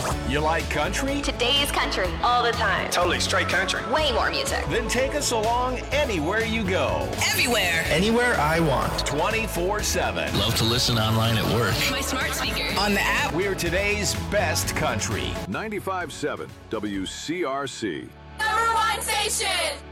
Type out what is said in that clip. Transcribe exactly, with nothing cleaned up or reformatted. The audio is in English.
You like country? Today's country, all the time. Totally straight country. Way more music. Then take us along anywhere you go. Everywhere. Anywhere I want. twenty-four seven. Love to listen online at work. My smart speaker. On the app. We're today's best country. ninety-five point seven W C R C. Number one station.